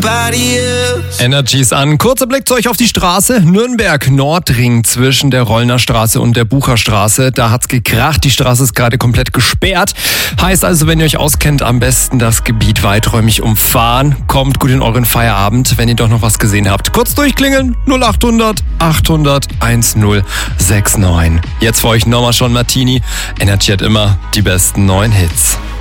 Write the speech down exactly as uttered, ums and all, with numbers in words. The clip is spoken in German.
nobody else. Energy ist an. Kurzer Blick zu euch auf die Straße. Nürnberg, Nordring zwischen der Rollner Straße und der Bucherstraße. Da hat's gekracht. Die Straße ist gerade komplett gesperrt. Heißt also, wenn ihr euch auskennt, am besten das Gebiet weiträumig umfahren. Kommt gut in euren Feierabend, wenn ihr doch noch was gesehen habt. Kurz durchklingeln. null acht hundert achthundert1069. Jetzt für euch nochmal Sean Martini. Energy hat immer die besten neuen Hits.